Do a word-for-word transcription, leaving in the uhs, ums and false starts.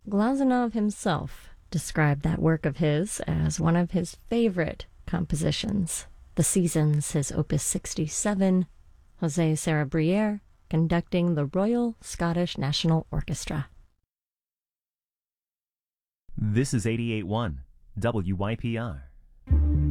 Glazunov himself described that work of his as one of his favorite compositions. The Seasons, his Opus sixty-seven, José Sarabrière conducting the Royal Scottish National Orchestra. This is eighty-eight point one W Y P R.